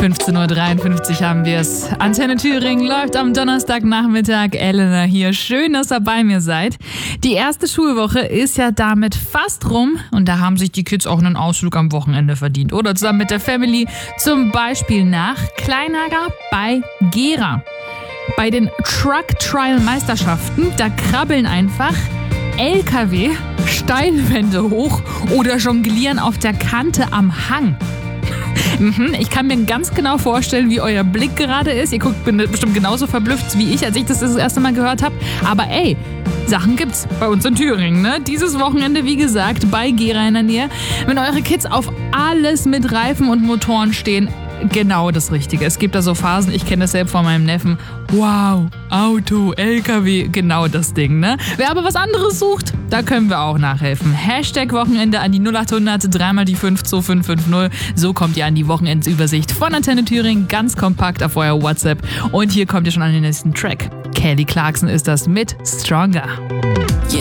15.53 Uhr haben wir es. Antenne Thüringen läuft am Donnerstagnachmittag. Elena hier. Schön, dass ihr bei mir seid. Die erste Schulwoche ist ja damit fast rum und da haben sich die Kids auch einen Ausflug am Wochenende verdient. Oder zusammen mit der Family, zum Beispiel nach Kleinager bei Gera. Bei den Truck Trial Meisterschaften, da krabbeln einfach LKW Steilwände hoch oder jonglieren auf der Kante am Hang. Ich kann mir ganz genau vorstellen, wie euer Blick gerade ist. Ihr guckt bestimmt genauso verblüfft wie ich, als ich das erste Mal gehört habe. Aber ey, Sachen gibt's bei uns in Thüringen, ne? Dieses Wochenende, wie gesagt, bei Gera in der Nähe. Wenn eure Kids auf alles mit Reifen und Motoren stehen, genau das Richtige. Es gibt da so Phasen, ich kenne das selbst von meinem Neffen. Wow, Auto, LKW, genau das Ding, ne? Wer aber was anderes sucht, da können wir auch nachhelfen. #Wochenende an die 0800 3 die 5 2550. So kommt ihr an die Wochenendsübersicht von Antenne Thüringen ganz kompakt auf euer WhatsApp. Und hier kommt ihr schon an den nächsten Track. Kelly Clarkson ist das mit Stronger. You